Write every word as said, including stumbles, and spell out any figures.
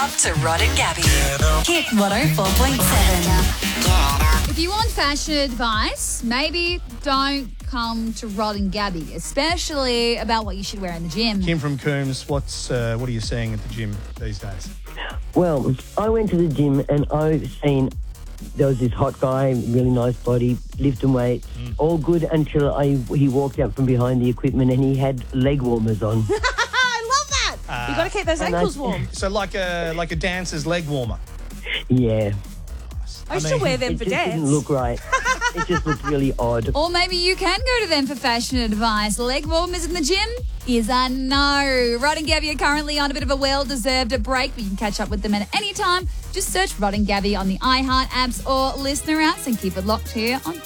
up to Rod and Gabby. Hit one oh four point seven. If you want fashion advice, maybe don't come to Rod and Gabby, especially about what you should wear in the gym. Kim from Coombs, what's uh, what are you seeing at the gym these days? Well, I went to the gym and I've seen there was this hot guy, really nice body, lifting weights, mm. all good until I he walked out from behind the equipment and he had leg warmers on. I love that. Uh, you got to keep those ankles warm. So like a like a dancer's leg warmer. Yeah. I used I mean, to wear them it for just dance. Didn't look right. It just looked really odd. Or maybe you can go to them for fashion advice. Leg warmers in the gym is a no. Rod and Gabby are currently on a bit of a well-deserved break, but you can catch up with them at any time. Just search Rod and Gabby on the iHeart apps or listener apps and keep it locked here on